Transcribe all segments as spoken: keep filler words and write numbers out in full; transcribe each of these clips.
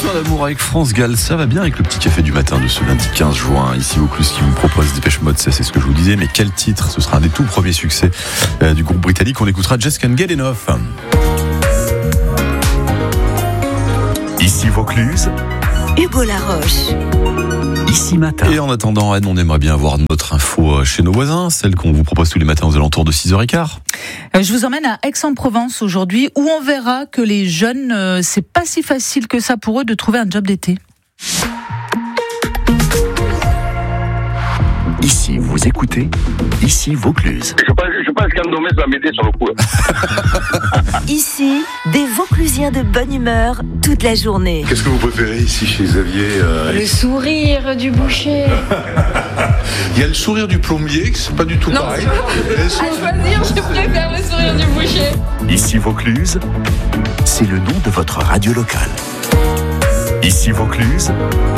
Histoire d'amour avec France Gall, ça va bien avec le petit café du matin de ce lundi quinze juin. Ici Vaucluse qui vous propose Dépêche Mode, ça c'est ce que je vous disais. Mais quel titre? Ce sera un des tout premiers succès euh, du groupe britannique. On écoutera Just Can't Get Enough. Ici Vaucluse, Hugo Laroche. Ici Matin. Et en attendant, Anne, on aimerait bien avoir notre info chez nos voisins, celle qu'on vous propose tous les matins aux alentours de six heures quinze. Je vous emmène à Aix-en-Provence aujourd'hui, où on verra que les jeunes, euh, c'est pas si facile que ça pour eux de trouver un job d'été. Ici vous écoutez, ici Vaucluse. Je pense, je pense qu'un domaine va m'aider sur le coup. Ici, des Vauclusiens de bonne humeur toute la journée. Qu'est-ce que vous préférez ici chez Xavier euh... Le sourire du boucher. Il y a le sourire du plombier, c'est pas du tout non, pareil. À choisir, je préfère le sourire du boucher. Ici Vaucluse, c'est le nom de votre radio locale. Ici Vaucluse,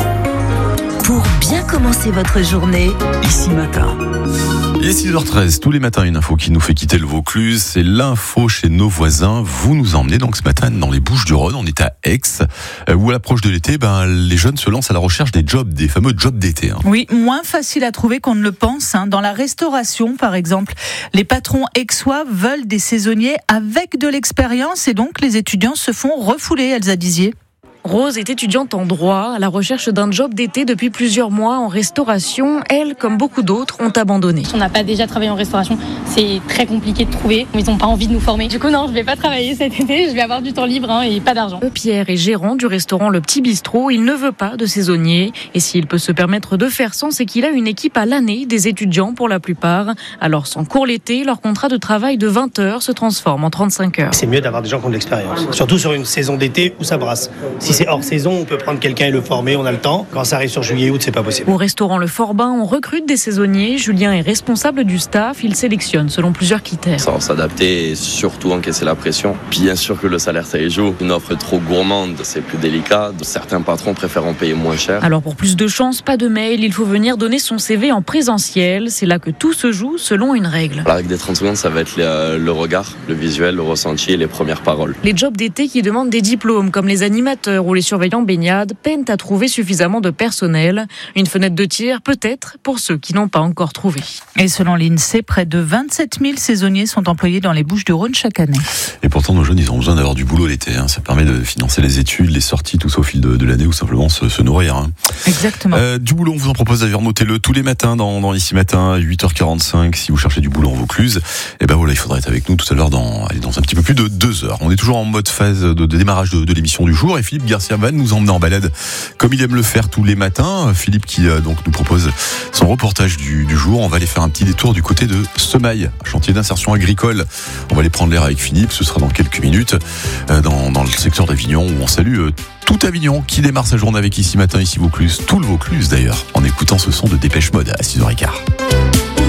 Pour bien commencer votre journée, ici Matin. Il est six heures treize, tous les matins une info qui nous fait quitter le Vaucluse, c'est l'info chez nos voisins. Vous nous emmenez donc ce matin dans les Bouches-du-Rhône, on est à Aix, où à l'approche de l'été, ben, les jeunes se lancent à la recherche des jobs, des fameux jobs d'été. Hein. Oui, moins facile à trouver qu'on ne le pense. Hein. Dans la restauration, par exemple, les patrons aixois veulent des saisonniers avec de l'expérience et donc les étudiants se font refouler, Elsa Dizier. Rose est étudiante en droit, à la recherche d'un job d'été depuis plusieurs mois en restauration. Elle, comme beaucoup d'autres, ont abandonné. On n'a pas déjà travaillé en restauration, c'est très compliqué de trouver. Ils n'ont pas envie de nous former. Du coup, non, je ne vais pas travailler cet été, je vais avoir du temps libre hein, et pas d'argent. Pierre est gérant du restaurant Le Petit Bistrot. Il ne veut pas de saisonniers. Et s'il peut se permettre de faire sans, c'est qu'il a une équipe à l'année, des étudiants pour la plupart. Alors, sans cours l'été, leur contrat de travail de vingt heures se transforme en trente-cinq heures. C'est mieux d'avoir des gens qui ont de l'expérience. Surtout sur une saison d'été où ça brasse. Si c'est hors saison, on peut prendre quelqu'un et le former, on a le temps. Quand ça arrive sur juillet-août, c'est pas possible. Au restaurant Le Forbin, on recrute des saisonniers. Julien est responsable du staff. Il sélectionne selon plusieurs critères. Savoir s'adapter et surtout encaisser la pression. Bien sûr que le salaire, ça y joue. Une offre trop gourmande, c'est plus délicat. Certains patrons préfèrent en payer moins cher. Alors pour plus de chance, pas de mail. Il faut venir donner son C V en présentiel. C'est là que tout se joue selon une règle. La règle des trente secondes, ça va être le, le regard, le visuel, le ressenti et les premières paroles. Les jobs d'été qui demandent des diplômes, comme les animateurs ou les surveillants baignade, peinent à trouver suffisamment de personnel. Une fenêtre de tir, peut-être, pour ceux qui n'ont pas encore trouvé. Et selon l'INSEE, près de vingt-sept mille saisonniers sont employés dans les Bouches-du-Rhône chaque année. Et pourtant, nos jeunes, ils ont besoin d'avoir du boulot l'été. Hein. Ça permet de financer les études, les sorties, tout ça au fil de, de l'année ou simplement se, se nourrir. Hein. Exactement. Euh, du boulot, on vous en propose d'ailleurs, notez-le tous les matins dans, dans Ici Matin, huit heures quarante-cinq. Si vous cherchez du boulot en Vaucluse, et ben voilà, il faudra être avec nous tout à l'heure dans, allez, dans un petit peu plus de deux heures. On est toujours en mode phase de, de démarrage de, de l'émission du jour et Philippe Garcia va nous emmener en balade comme il aime le faire tous les matins. Philippe qui euh, donc nous propose son reportage du, du jour. On va aller faire un petit détour du côté de Semail, chantier d'insertion agricole. On va aller prendre l'air avec Philippe. Ce sera dans quelques minutes euh, dans, dans le secteur d'Avignon où on salue euh, tout Avignon qui démarre sa journée avec Ici Matin, ici Vaucluse, tout le Vaucluse d'ailleurs, en écoutant ce son de Dépêche Mode à six heures quinze.